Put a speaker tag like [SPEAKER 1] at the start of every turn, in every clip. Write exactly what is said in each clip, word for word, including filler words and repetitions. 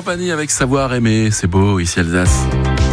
[SPEAKER 1] compagnie avec Savoir Aimer, c'est beau, ici Alsace.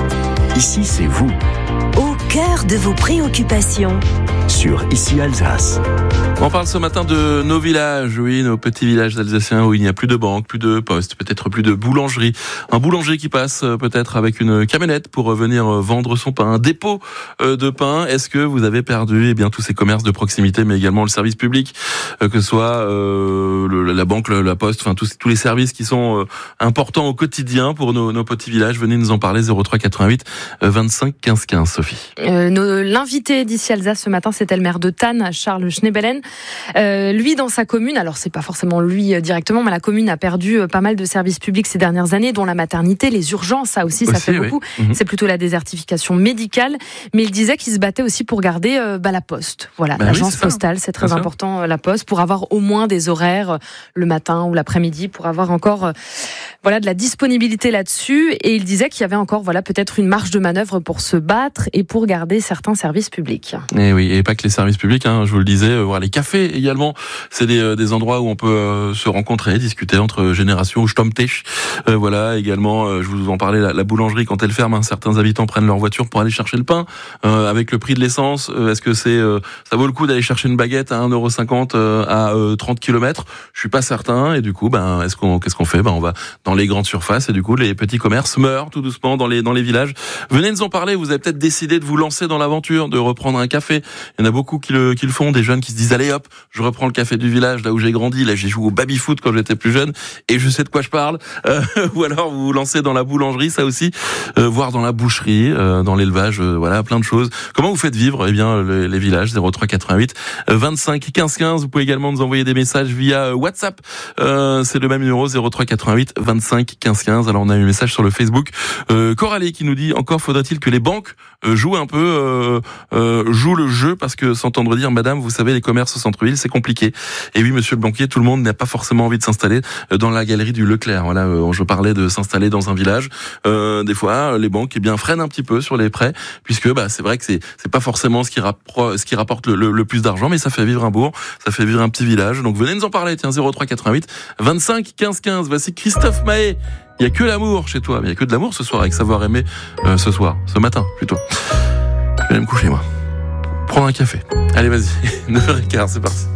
[SPEAKER 2] Ici, c'est vous.
[SPEAKER 3] Au cœur de vos préoccupations.
[SPEAKER 2] Sur Ici Alsace.
[SPEAKER 1] On parle ce matin de nos villages, oui, nos petits villages alsaciens où il n'y a plus de banque, plus de poste, peut-être plus de boulangerie. Un boulanger qui passe peut-être avec une camionnette pour venir vendre son pain, un dépôt de pain. Est-ce que vous avez perdu eh bien tous ces commerces de proximité, mais également le service public, que ce soit euh, le, la banque, la poste, enfin tous, tous les services qui sont euh, importants au quotidien pour nos, nos petits villages. Venez nous en parler, zéro trois quatre-vingt-huit vingt-cinq quinze quinze, Sophie.
[SPEAKER 4] Euh, nos, l'invité d'Ici Alsace ce matin, c'était le maire de Thann, Charles Schneebelen. Euh, lui, dans sa commune, alors c'est pas forcément lui directement, mais la commune a perdu pas mal de services publics ces dernières années, dont la maternité, les urgences, ça aussi, ça aussi, fait beaucoup. Oui. Mmh. C'est plutôt la désertification médicale. Mais il disait qu'il se battait aussi pour garder euh, bah, la poste. Voilà, bah l'agence oui, c'est postale, c'est très Bien important, sûr. La poste, pour avoir au moins des horaires euh, le matin ou l'après-midi, pour avoir encore euh, voilà, de la disponibilité là-dessus. Et il disait qu'il y avait encore voilà, peut-être une marge de manœuvre pour se battre et pour garder certains services publics.
[SPEAKER 1] Et oui, et pas que les services publics, hein, je vous le disais, euh, voir les cafés également, c'est des, euh, des endroits où on peut euh, se rencontrer, discuter entre générations, Stammtisch, euh, voilà, également, euh, je vous en parlais, la, la boulangerie, quand elle ferme, hein, certains habitants prennent leur voiture pour aller chercher le pain, euh, avec le prix de l'essence, euh, est-ce que c'est, euh, ça vaut le coup d'aller chercher une baguette à un euro cinquante euh, à euh, trente kilomètres? Je suis pas certain, et du coup, ben, est-ce qu'on, qu'est-ce qu'on fait? Ben, on va dans les grandes surfaces, et du coup, les petits commerces meurent tout doucement dans les, dans les villages. Venez nous en parler, vous avez peut-être décidé de vous lancer dans l'aventure, de reprendre un café. Il y en a beaucoup qui le, qui le font, des jeunes qui se disent, allez hop, je reprends le café du village, là où j'ai grandi, là j'ai joué au baby-foot quand j'étais plus jeune, et je sais de quoi je parle. Euh, ou alors vous vous lancez dans la boulangerie, ça aussi, euh, voire dans la boucherie, euh, dans l'élevage, euh, voilà, plein de choses. Comment vous faites vivre, eh bien, les, les villages, zéro trois quatre-vingt-huit vingt-cinq quinze quinze. Vous pouvez également nous envoyer des messages via WhatsApp. Euh, c'est le même numéro, zéro trois quatre-vingt-huit vingt-cinq quinze quinze. Alors on a eu un message sur le Facebook. Euh, Coralie qui nous dit, encore faudrait-il que les banques euh, jouent un peu, euh, euh, jouent le jeu, parce que s'entendre dire, madame, vous savez, les commerces au centre-ville, c'est compliqué. Et oui, monsieur le banquier, tout le monde n'a pas forcément envie de s'installer dans la galerie du Leclerc. Voilà, euh, je parlais de s'installer dans un village. Euh, des fois, les banques, eh bien, freinent un petit peu sur les prêts, puisque, bah, c'est vrai que c'est, c'est pas forcément ce qui, rappro- ce qui rapporte le, le, le plus d'argent, mais ça fait vivre un bourg, ça fait vivre un petit village. Donc, venez nous en parler. Tiens, zéro trois quatre-vingt-huit vingt-cinq quinze quinze. Voici Christophe Maé. Il y a que l'amour chez toi, mais il y a que de l'amour ce soir avec Savoir Aimer, euh, ce soir, ce matin, plutôt. Je vais aller me coucher, moi. Prendre un café. Allez, vas-y. neuf heures quinze, c'est parti.